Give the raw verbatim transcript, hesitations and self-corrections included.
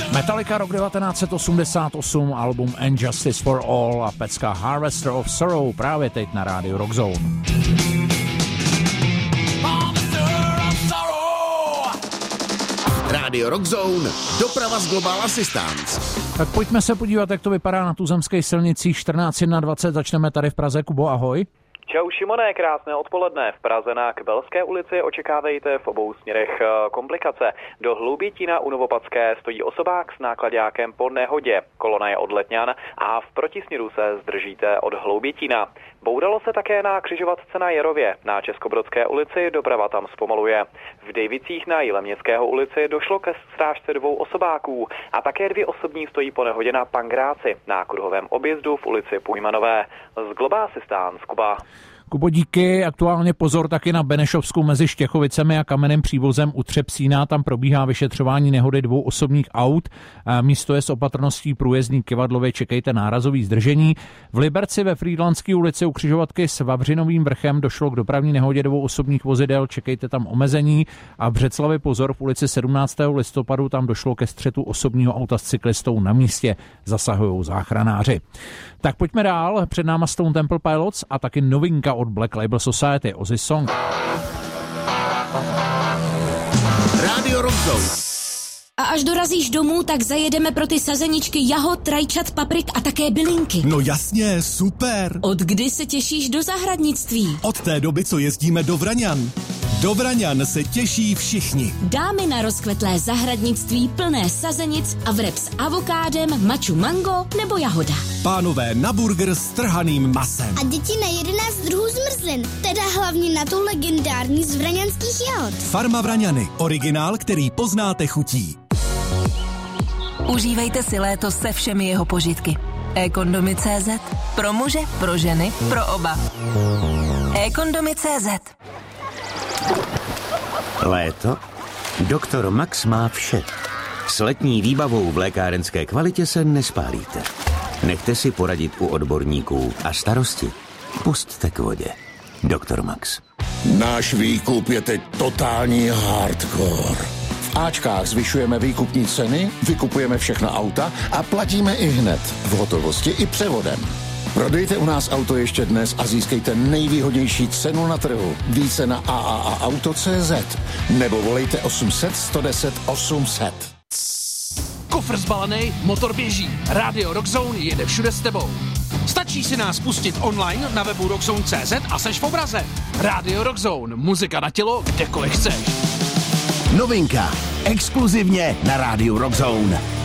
Metallica, rok devatenáct set osmdesát osm, album And Justice for All a pecka Harvester of Sorrow právě teď na rádiu Rock Zone. Rádio Rock Zone, doprava z Global Assistance. Tak pojďme se podívat, jak to vypadá na tuzemských silnicích čtrnáct dvacet. Začneme tady v Praze. Kubo, ahoj. Čau Šimone, krásné odpoledne. V Praze na Kbelské ulici očekávejte v obou směrech komplikace. Do Hloubětína u Novopadské stojí osobák s nákladákem po nehodě. Kolona je od Letňan a v protisměru se zdržíte od Hloubětína. Boudalo se také na křižovatce na Jerově. Na Českobrodské ulici doprava tam zpomaluje. V Dejvicích na Jileměckého ulici došlo ke strážce dvou osobáků a také dvě osobní stojí po nehodě na Pangráci na kruhovém objezdu v ulici Pujmanové. Z Global Assistance, Kuba. Kubo, díky. Aktuálně pozor taky na Benešovsku mezi Štěchovicemi a Kamenným Přívozem u Třepsína. Tam probíhá vyšetřování nehody dvou osobních aut. Místo je s opatrností průjezdní Kivadlově, čekejte nárazový zdržení. V Liberci ve Frýdlantské ulici u křižovatky s Vavřinovým vrchem došlo k dopravní nehodě dvou osobních vozidel, čekejte tam omezení. A v Břeclavi pozor, v ulici sedmnáctého listopadu tam došlo ke střetu osobního auta s cyklistou, na místě zasahují záchranáři. Tak pojďme dál, před náma Stone Temple Pilots a taky novinka od Black Label Society, Ozzy Song. Rádio Rock Zone. A až dorazíš domů, tak zajedeme pro ty sazeničky jahod, rajčat, paprik a také bylinky. No jasně, super. Od kdy se těšíš do zahradnictví? Od té doby, co jezdíme do Vraňan. Do Vraňan se těší všichni. Dámy na rozkvetlé zahradnictví plné sazenic a vreb s avokádem, maču mango nebo jahoda. Pánové na burger s trhaným masem. A děti na jedenáct druhů zmrzlin, teda hlavně na tu legendární z vraňanských jahod. Farma Vraňany, originál, který poznáte chutí. Užívejte si léto se všemi jeho požitky. e-kondomy tečka cé zet. Pro muže, pro ženy, pro oba. e-kondomy tečka cé zet. Léto? Doktor Max má vše. S letní výbavou v lékárenské kvalitě se nespálíte. Nechte si poradit u odborníků a starosti pusťte k vodě. Doktor Max. Náš výkup je teď totální hardcore. V Ačkách zvyšujeme výkupní ceny, vykupujeme všechna auta a platíme i hned, v hotovosti i převodem. Prodejte u nás auto ještě dnes a získejte nejvýhodnější cenu na trhu. Více na a a a auto tečka cé zet nebo volejte osm set, sto deset, osm set. Kufr zbalený, motor běží. Rádio Rock Zone jede všude s tebou. Stačí si nás pustit online na webu rockzone tečka cé zet a seš v obraze. Rádio Rock Zone, muzika na tělo, kdekoliv chceš. Novinka, exkluzivně na Rádiu Rock Zone.